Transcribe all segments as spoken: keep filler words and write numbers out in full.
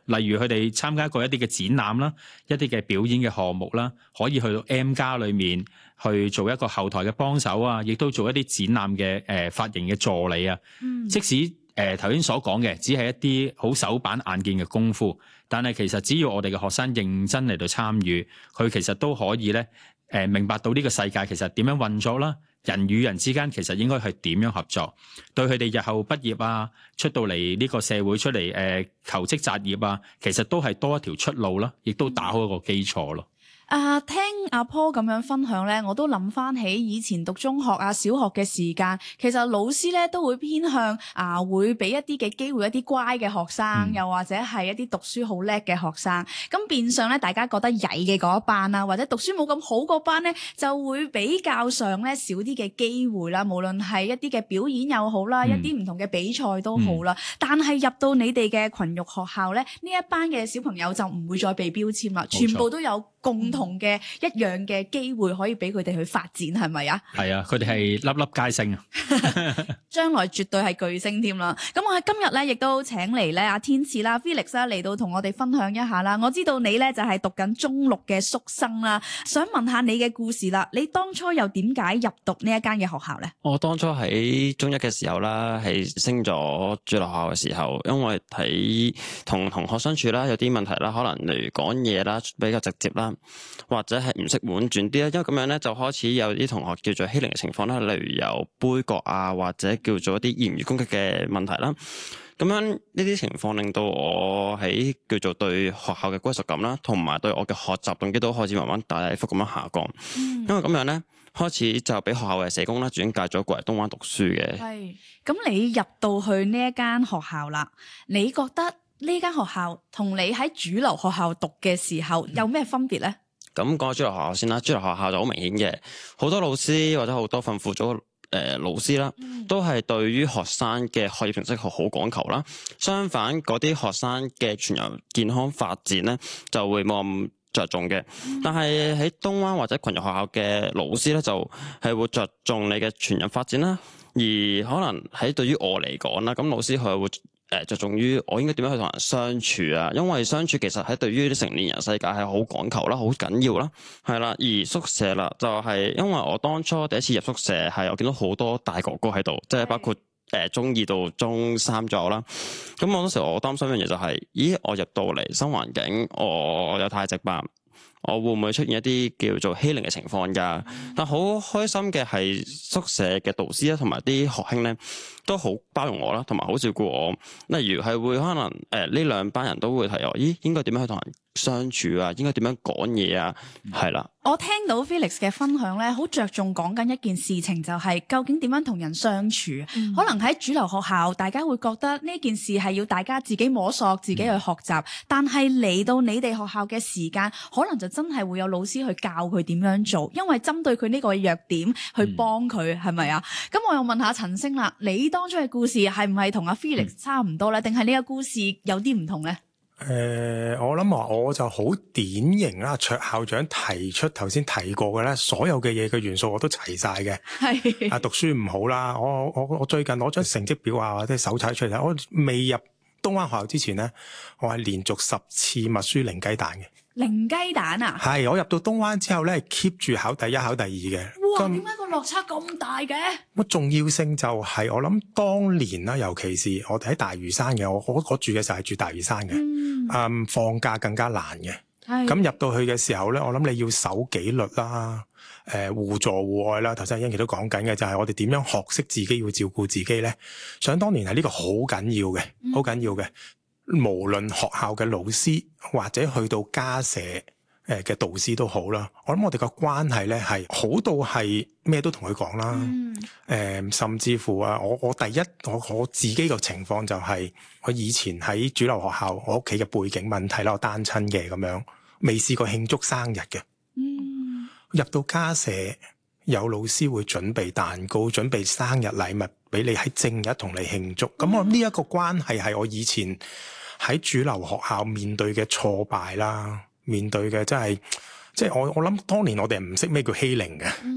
例如佢哋參加過一啲嘅展覽啦，一啲嘅表演嘅項目啦，可以去到 M+ 裏面去做一個後台嘅幫手啊，亦都做一啲展覽嘅誒髮型嘅助理啊。嗯、即使誒頭先所講嘅只係一啲好手板眼見嘅功夫，但係其實只要我哋嘅學生認真嚟到參與，佢其實都可以咧誒、呃、明白到呢個世界其實點樣運作啦。人與人之間其實應該係點樣合作，對佢哋日後畢業啊，出到嚟呢個社會出嚟誒、呃、求職擇業啊，其實都係多一條出路啦，亦都打好一個基礎咯。 啊，聽阿 Paul 咁樣分享咧，我都諗翻起以前讀中學啊、小學嘅時間，其實老師咧都會偏向啊，會俾一啲嘅機會一啲乖嘅學生，嗯、又或者係一啲讀書好叻嘅學生。咁變相咧，大家覺得曳嘅嗰一班啊，或者讀書冇咁好嗰班咧，就會比較上咧少啲嘅機會啦。無論係一啲嘅表演又好啦，嗯、一啲唔同嘅比賽都好啦。嗯、但係入到你哋嘅群育學校咧，呢一班嘅小朋友就唔會再被標籤啦，全部都有共同嘅一樣嘅機會可以俾佢哋去發展，係咪啊？係啊，佢哋係粒粒皆星啊！ 將來絕對係巨星添啦！咁我喺今日咧，亦都請嚟咧阿天賜啦、Felix 啦嚟到同我哋分享一下啦。我知道你咧就係讀緊中六嘅宿生啦，想問下你嘅故事啦。你當初又點解入讀呢一間嘅學校咧？ 我當初喺中一嘅時候啦，係升咗主流學校嘅時候，因為睇同同學相處啦，有啲問題啦，可能例如講嘢啦比較直接啦。或者係唔識婉轉啲啦，因為咁樣咧就開始有啲同學叫做欺凌嘅情況啦，例如有杯葛啊，或者叫做一啲言語攻擊嘅問題啦。咁樣呢啲情況令到我喺叫做對學校嘅歸屬感啦，同埋對我嘅學習動機都開始慢慢大幅咁樣下降。嗯、因為咁樣咧，開始就俾學校嘅社工啦轉介咗過嚟東灣讀書嘅。係， 咁你入到去呢一間學校啦，你覺得呢間學校同你喺主流學校讀嘅時候有咩分別咧？ 咁講主流學校先啦，主流學校就好明顯嘅，好多老師或者好多訓輔組誒老師啦，都係對於學生嘅學業成績好好講求啦。相反，嗰啲學生嘅全人健康發展咧，就會冇咁着重嘅。但係喺東灣或者群育學校嘅老師咧，就係會着重你嘅全人發展啦。而可能喺對於我嚟講啦，咁老師佢會誒着重於我應該點樣去同人相處啊，因為相處其實喺對於啲成年人世界係好講求啦，好緊要啦，係啦。而宿舍啦，就係因為我當初第一次入宿舍係我見到好多大哥哥喺度，即係包括誒中二到中三左右啦。咁我當時我擔心一樣嘢就係，咦，我入到嚟新環境，我有太直白，我會唔會出現一啲叫做欺凌嘅情況㗎？但好開心嘅係宿舍嘅導師啦，同埋啲學兄咧都好包容我啦，同埋好照顧我。例如係會可能誒呢兩班人都會提我，咦，應該點樣去同人相處啊？應該點樣講嘢啊？係啦。 我聽到 Felix 嘅分享咧，好着重講緊一件事情，就係究竟點樣同人相處。嗯、可能喺主流學校，大家會覺得呢件事係要大家自己摸索、自己去學習。嗯、但係嚟到你哋學校嘅時間，可能就真係會有老師去教佢點樣做，因為針對佢呢個弱點去幫佢，係咪啊？咁我又問下陳星啦，你當初嘅故事係唔係同阿 Felix 差唔多咧？定係呢個故事有啲唔同咧？ 誒、呃，我諗話我就好典型啦，卓校長提出頭先提過嘅咧，所有嘅嘢嘅元素我都齊晒嘅。係啊，讀書唔好啦，我我我最近攞張成績表啊或者手冊出嚟睇，我未入東灣學校之前咧，我係連續十次默書零雞蛋嘅。 零雞蛋啊？係， 我入到東灣之後咧，keep 住考第一考第二嘅。 哇，點解個落差咁大嘅？ 乜重要性就係、是、我諗當年啦，尤其是我哋喺大嶼山嘅，我我我住嘅時候係住大嶼山嘅，嗯，嗯，放假更加難嘅。係，咁入到去嘅時候咧，我諗你要守紀律啦，誒、呃，互助互愛啦。頭先阿英琪都講緊嘅就係、是、我哋點樣學識自己要照顧自己咧。想當年係呢個好緊要嘅，好緊要嘅。無論學校嘅老師或者去到家舍誒嘅導師都好啦，我諗我哋個關係咧係好到係咩都同佢講啦。誒、嗯呃，甚至乎啊，我我第一我我自己個情況就係、是、我以前喺主流學校，我屋企嘅背景問題啦，我單親嘅咁樣，未試過慶祝生日嘅。嗯，入到家舍有老師會準備蛋糕、準備生日禮物俾你喺正日同你慶祝。咁、嗯、我諗呢一個關係係我以前喺主流學校面對嘅挫敗啦，面對嘅真係，即係我我諗當年我哋唔識咩叫欺凌嘅，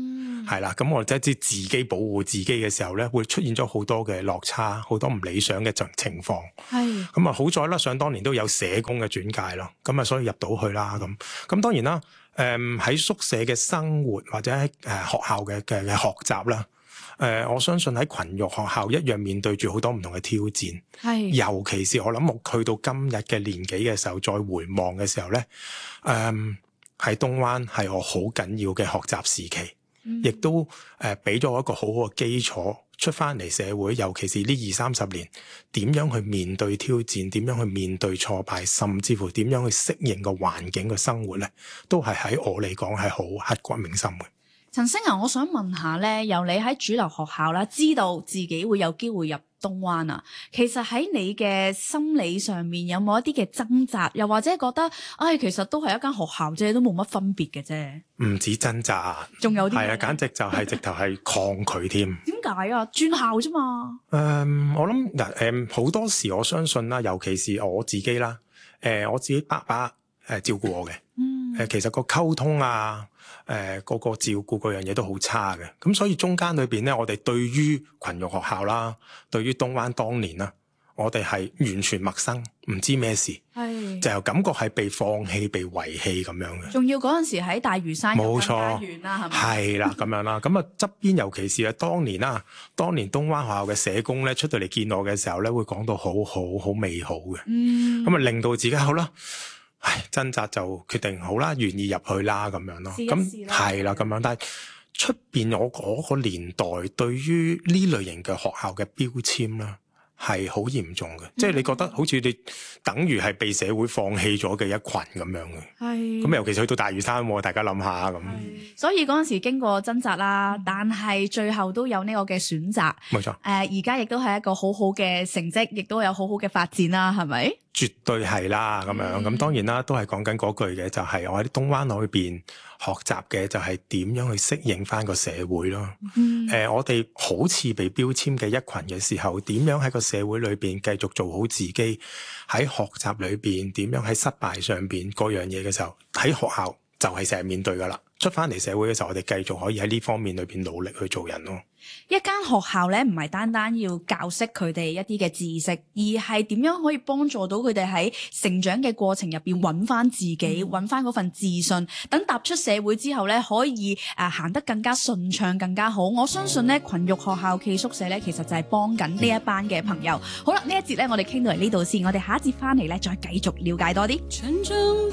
係啦，咁我哋即係自己保護自己嘅時候咧，會出現咗好多嘅落差，好多唔理想嘅情況。 係咁啊，好在啦，想當年都有社工嘅轉介咯，咁啊，所以入到去啦。咁咁當然啦，誒、嗯、喺宿舍嘅生活或者喺誒、呃、學校嘅嘅嘅學習啦。誒、呃，我相信喺群育學校一樣面對住好多唔同嘅挑戰， 係尤其是我諗我去到今日嘅年紀嘅時候，再回望嘅時候咧，誒、嗯、喺東灣係我好緊要嘅學習時期，亦、嗯、都誒俾咗我一個好好嘅基礎，出翻嚟社會，尤其是呢二三十年，點樣去面對挑戰，點樣去面對挫敗，甚至乎點樣去適應個環境嘅生活咧，都係喺我嚟講係好刻骨銘心嘅。 陳星啊，我想問下咧，由你喺主流學校啦，知道自己會有機會入東灣啊，其實喺你嘅心理上面有冇一啲嘅掙扎，又或者覺得，唉、哎，其實都係一間學校啫，都冇乜分別嘅啫。 唔止掙扎， 仲有啲係啊，簡直就係直頭係抗拒添。 點解啊？轉校啫嘛。 誒、嗯，我諗嗱，誒，好多時我相信啦，尤其是我自己啦，誒、呃，我自己爸爸誒照顧我嘅， 嗯， 誒，其實個溝通啊。誒、呃、個個照顧嗰樣嘢都好差嘅，咁所以中間裏邊咧，我哋對於群育學校啦，對於東灣當年啦，我哋係完全陌生，唔知咩事，係就感覺係被放棄、被遺棄咁樣嘅。仲要嗰陣時喺大嶼山，冇錯，遠啦，係咪？係啦，咁樣啦，咁啊側邊，尤其是啊當年啦，當年東灣學校嘅社工咧出到嚟見我嘅時候咧，會講到好好好美好嘅，嗯，咁啊令到自己好啦。唉，掙扎就決定好啦，願意入去啦咁樣咯。咁係啦咁樣，但係出邊我嗰個年代對於呢類型嘅學校嘅標籤啦，係好嚴重嘅，嗯、即係你覺得好似你等於係被社會放棄咗嘅一群咁樣嘅。係。咁尤其是去到大嶼山，大家諗下咁。所以嗰陣時經過掙扎啦，但係最後都有呢個嘅選擇。冇錯。誒、呃，而家亦都係一個好好嘅成績，亦都有好好嘅發展啦，係咪？絕對係啦，咁樣咁當然啦，都係講緊嗰句嘅，就係、是、我喺東灣裏邊學習嘅，就係點樣去適應翻個社會咯。誒、嗯呃，我哋好似被標籤嘅一群嘅時候，點樣喺個社會裏邊繼續做好自己？喺學習裏邊點樣喺失敗上邊嗰樣嘢嘅時候，喺學校就係成日面對噶啦。出翻嚟社會嘅時候，我哋繼續可以喺呢方面裏邊努力去做人咯。一間學校咧，唔係單單要教識佢哋一啲嘅知識，而係點樣可以幫助到佢哋喺成長嘅過程入邊揾翻自己，揾翻嗰份自信，等踏出社會之後咧，可以誒、呃、行得更加順暢，更加好。我相信咧，群育學校暨宿舍咧，其實就係幫緊呢一班嘅朋友。好啦，呢一節咧，我哋傾到嚟呢度先，我哋下一節翻嚟咧，再繼續了解多啲。